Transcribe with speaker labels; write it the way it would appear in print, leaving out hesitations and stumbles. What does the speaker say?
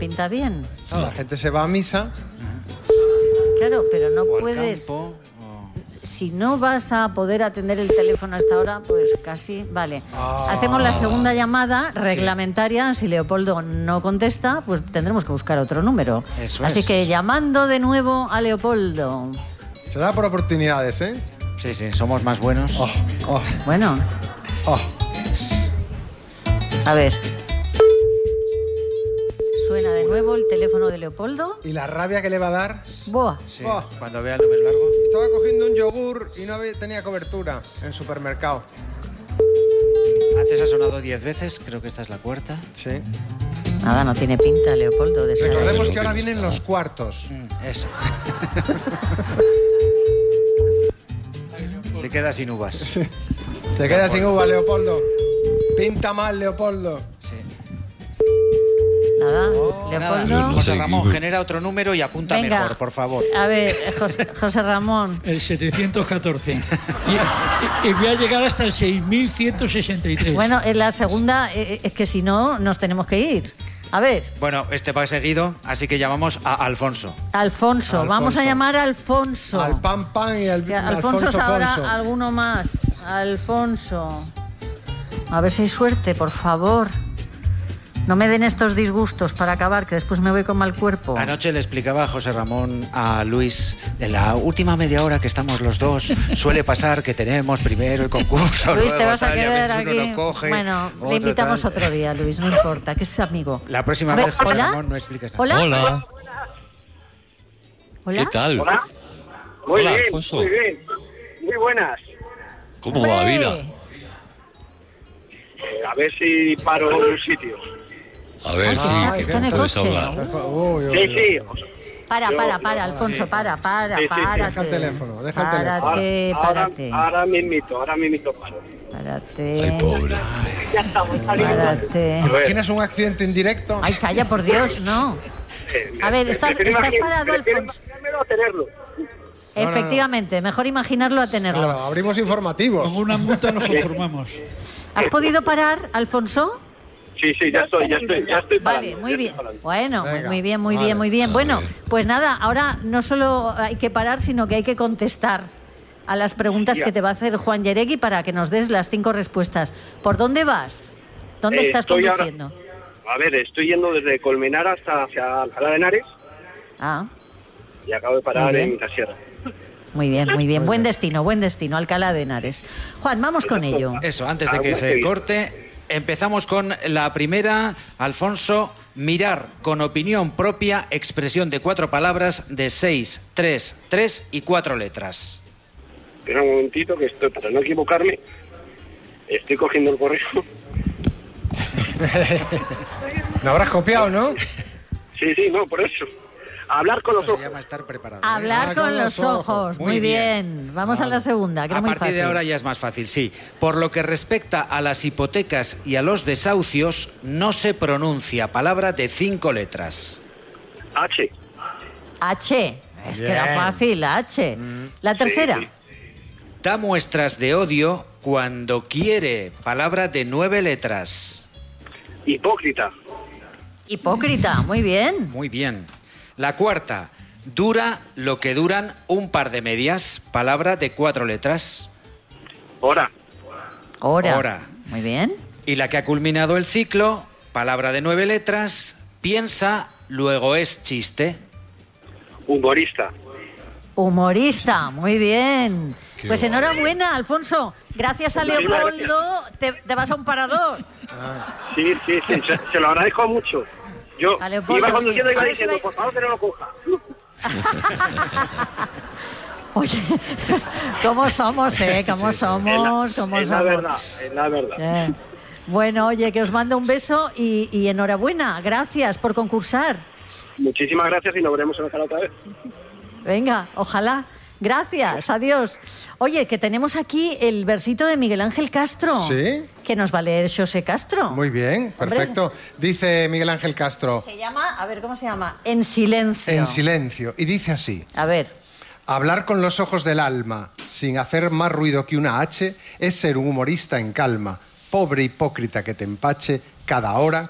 Speaker 1: pinta bien.
Speaker 2: La gente se va a misa.
Speaker 1: Claro, pero no
Speaker 3: O al
Speaker 1: puedes...
Speaker 3: campo,
Speaker 1: Si no vas a poder atender el teléfono hasta ahora, pues casi... Vale. Hacemos la segunda llamada reglamentaria. Si Leopoldo no contesta, pues tendremos que buscar otro número.
Speaker 3: Eso
Speaker 1: Así
Speaker 3: es.
Speaker 1: que llamando de nuevo a Leopoldo.
Speaker 2: Se da por oportunidades, ¿eh?
Speaker 3: Sí, sí, somos más buenos.
Speaker 1: Bueno,
Speaker 2: Oh.
Speaker 1: a ver. Suena de nuevo el teléfono de Leopoldo.
Speaker 2: ¿Y la rabia que le va a dar?
Speaker 1: Buah.
Speaker 3: Sí,
Speaker 2: Oh.
Speaker 3: cuando vea el número largo.
Speaker 2: Estaba cogiendo un yogur y no tenía cobertura en el supermercado.
Speaker 3: Antes ha sonado 10 veces, creo que esta es la cuarta.
Speaker 2: Sí.
Speaker 1: Nada, no tiene pinta, Leopoldo, de estar ahí.
Speaker 2: Recordemos que ahora vienen los cuartos.
Speaker 3: Eso. Se queda sin uvas.
Speaker 2: Se queda sin uva, Leopoldo. Pinta mal, Leopoldo.
Speaker 3: Sí.
Speaker 1: Nada,
Speaker 3: Nada,
Speaker 1: Leopoldo.
Speaker 3: José Ramón, genera otro número y apunta
Speaker 1: Venga.
Speaker 3: mejor, por favor.
Speaker 1: A ver, José Ramón.
Speaker 4: El 714. Y voy a llegar hasta el 6163.
Speaker 1: Bueno, en la segunda, es que si no, nos tenemos que ir. A ver,
Speaker 3: Bueno, este va seguido, así que llamamos a Alfonso.
Speaker 1: Alfonso. Vamos a llamar a Alfonso.
Speaker 2: Al pan y al
Speaker 1: Que Alfonso
Speaker 2: Alfonso
Speaker 1: sabrá
Speaker 2: Fonso.
Speaker 1: alguno más. Alfonso. A ver si hay suerte, por favor. No me den estos disgustos para acabar, que después me voy con mal cuerpo.
Speaker 3: Anoche le explicaba José Ramón a Luis, en la última media hora que estamos los dos, suele pasar que tenemos primero el concurso.
Speaker 1: Luis,
Speaker 3: luego
Speaker 1: te vas a
Speaker 3: tal, y
Speaker 1: quedar
Speaker 3: veces uno
Speaker 1: aquí.
Speaker 3: lo coge,
Speaker 1: Bueno,
Speaker 3: otro
Speaker 1: le invitamos
Speaker 3: tal.
Speaker 1: otro día, Luis, no importa, que es amigo.
Speaker 3: La próxima
Speaker 1: A ver,
Speaker 3: vez, José
Speaker 1: ¿hola?
Speaker 3: Ramón, no expliques nada.
Speaker 1: ¿Hola?
Speaker 5: Hola,
Speaker 1: ¿Hola?
Speaker 5: ¿qué tal?
Speaker 6: Hola. Muy
Speaker 5: Hola,
Speaker 6: bien,
Speaker 5: Alfonso.
Speaker 6: muy bien. Muy buenas.
Speaker 5: ¿Cómo va la
Speaker 1: ¡Hombre!
Speaker 5: vida?
Speaker 6: A ver si paro en un sitio.
Speaker 5: A ver
Speaker 1: Ah,
Speaker 5: si
Speaker 1: que está en el
Speaker 5: puedes
Speaker 1: coche.
Speaker 5: hablar.
Speaker 2: Uy, uy,
Speaker 6: Sí,
Speaker 2: uy.
Speaker 6: sí.
Speaker 1: Para, Alfonso, para,
Speaker 6: Sí, sí,
Speaker 1: párate.
Speaker 2: deja el teléfono, deja el teléfono.
Speaker 1: Párate.
Speaker 6: Ahora mismito paro.
Speaker 1: Párate.
Speaker 5: Ay, pobre.
Speaker 6: Ya estamos
Speaker 1: Párate.
Speaker 2: ¿Te imaginas un accidente en directo?
Speaker 1: Ay, calla, por Dios, no. A ver, estás parado, Alfonso.
Speaker 6: A tenerlo.
Speaker 1: Efectivamente, mejor imaginarlo a tenerlo.
Speaker 2: Claro, abrimos informativos.
Speaker 4: Con una multa nos conformamos.
Speaker 1: ¿Has podido parar, Alfonso?
Speaker 6: Sí, ya estoy parando.
Speaker 1: Vale, muy
Speaker 6: ya
Speaker 1: bien.
Speaker 6: estoy parando.
Speaker 1: Bueno,
Speaker 2: Venga,
Speaker 1: muy bien, muy
Speaker 2: vale.
Speaker 1: bien, muy bien.
Speaker 5: A
Speaker 1: Bueno,
Speaker 5: ver.
Speaker 1: pues nada, ahora no solo hay que parar, sino que hay que contestar a las preguntas
Speaker 6: Ya.
Speaker 1: que te va a hacer Juan Yeregui para que nos des las 5 respuestas. ¿Por dónde vas? ¿Dónde estás
Speaker 6: Estoy ahora-
Speaker 1: conduciendo?
Speaker 6: A ver, estoy yendo desde Colmenar hacia Alcalá de Henares
Speaker 1: Ah,
Speaker 6: y acabo de parar
Speaker 1: Muy bien.
Speaker 6: en la sierra.
Speaker 1: muy bien, muy bien. Buen destino, Alcalá de Henares. Juan, vamos con ello.
Speaker 3: Eso, antes de
Speaker 6: Ah,
Speaker 3: que
Speaker 6: muy
Speaker 3: se
Speaker 6: bien.
Speaker 3: corte, empezamos con la primera. Alfonso, mirar con opinión propia, expresión de 4 palabras de 6, 3, 3 y 4 letras.
Speaker 6: Espera un momentito que estoy, para no equivocarme, estoy cogiendo el correo.
Speaker 2: ¿Me habrás copiado, no?
Speaker 6: Sí, no, por eso. Hablar con los
Speaker 3: Esto se
Speaker 6: ojos.
Speaker 3: llama estar preparado. ¿eh?
Speaker 1: Hablar con los ojos. Muy bien. Vamos a la segunda, que
Speaker 3: A
Speaker 1: era muy
Speaker 3: partir
Speaker 1: fácil.
Speaker 3: de ahora ya es más fácil, sí. Por lo que respecta a las hipotecas y a los desahucios, no se pronuncia palabra de 5 letras.
Speaker 6: H.
Speaker 1: H. Es que era
Speaker 2: Bien.
Speaker 1: fácil, H. La tercera.
Speaker 6: sí.
Speaker 3: Da muestras de odio cuando quiere. Palabra de 9 letras.
Speaker 6: Hipócrita.
Speaker 1: Hipócrita. Muy bien.
Speaker 3: Muy bien. La cuarta. Dura lo que duran un par de medias. Palabra de 4 letras.
Speaker 6: Hora.
Speaker 1: Hora.
Speaker 3: Hora.
Speaker 1: Muy bien.
Speaker 3: Y la que ha culminado el ciclo. Palabra de 9 letras. Piensa, luego es chiste.
Speaker 6: Humorista.
Speaker 1: Humorista. Muy bien.
Speaker 5: Qué
Speaker 1: Pues
Speaker 5: bueno.
Speaker 1: enhorabuena, Alfonso. Gracias a
Speaker 6: Muchísimas
Speaker 1: Leopoldo te vas a un parador.
Speaker 6: Sí, se lo agradezco mucho. Yo
Speaker 1: A Leopoldo,
Speaker 6: iba conduciendo y
Speaker 1: sí.
Speaker 6: iba
Speaker 1: Sí,
Speaker 6: diciendo,
Speaker 1: sí.
Speaker 6: por favor que no lo coja.
Speaker 1: Oye, ¿cómo somos, ¿Cómo
Speaker 3: Sí, sí.
Speaker 1: somos? ¿Cómo
Speaker 6: Es la
Speaker 1: somos?
Speaker 6: verdad, es la verdad.
Speaker 1: Bueno, oye, que os mando un beso y enhorabuena. Gracias por concursar.
Speaker 6: Muchísimas gracias y nos veremos en la sala otra vez.
Speaker 1: Venga, ojalá. Gracias, adiós. Oye, que tenemos aquí el versito de Miguel Ángel Castro.
Speaker 2: ¿Sí?
Speaker 1: Que nos va a leer José Castro.
Speaker 2: Muy bien, perfecto. Dice Miguel Ángel Castro,
Speaker 1: Se llama, a ver, ¿cómo se llama? En silencio.
Speaker 2: en silencio, y dice así:
Speaker 1: A ver,
Speaker 2: hablar con los ojos del alma, sin hacer más ruido que una H, es ser un humorista en calma. Pobre hipócrita que te empache cada hora